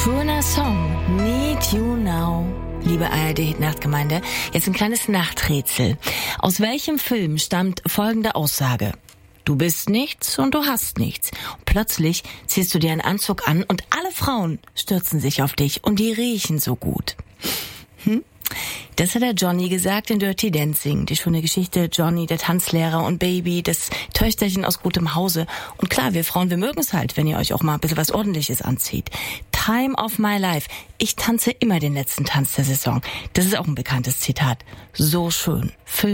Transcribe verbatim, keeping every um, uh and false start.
Schöner Song. Need You Now. Liebe A R D-Nachtgemeinde, jetzt ein kleines Nachträtsel. Aus welchem Film stammt folgende Aussage? Du bist nichts und du hast nichts. Und plötzlich ziehst du dir einen Anzug an und alle Frauen stürzen sich auf dich und die riechen so gut. Hm? Das hat der Johnny gesagt in Dirty Dancing. Die schöne Geschichte Johnny, der Tanzlehrer, und Baby, das Töchterchen aus gutem Hause. Und klar, wir Frauen, wir mögen es halt, wenn ihr euch auch mal ein bisschen was Ordentliches anzieht. Time of my life. Ich tanze immer den letzten Tanz der Saison. Das ist auch ein bekanntes Zitat. So schön. Film